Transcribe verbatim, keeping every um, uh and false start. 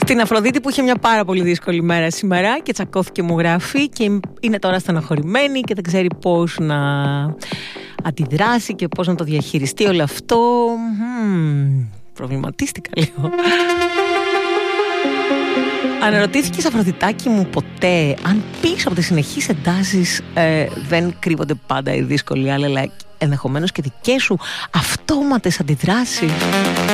Την Αφροδίτη που είχε μια πάρα πολύ δύσκολη μέρα σήμερα και τσακώθηκε, μου γράφει, και είναι τώρα στεναχωρημένη και δεν ξέρει πώς να αντιδράσει και πώς να το διαχειριστεί όλο αυτό. Μ, προβληματίστηκα λίγο. Αναρωτήθηκες, Αφροδιτάκι μου, ποτέ αν πίσω από τις συνεχείς εντάσεις ε, δεν κρύβονται πάντα οι δύσκολοι άλλοι, αλλά ενδεχομένως και δικές σου αυτόματες αντιδράσεις?